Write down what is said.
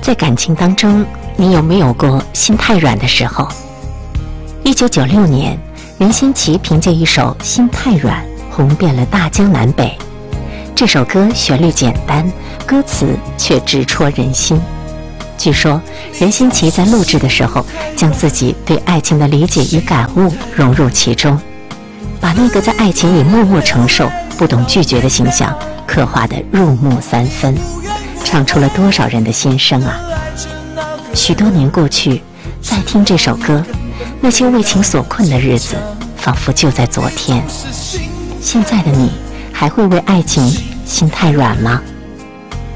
在感情当中，你有没有过心太软的时候？1996年，任贤齐凭借一首《心太软》红遍了大江南北。这首歌旋律简单，歌词却直戳人心。据说，任贤齐在录制的时候，将自己对爱情的理解与感悟融入其中，把那个在爱情里默默承受、不懂拒绝的形象刻画得入木三分，唱出了多少人的心声啊！许多年过去，再听这首歌，那些为情所困的日子，仿佛就在昨天。现在的你，还会为爱情心太软吗？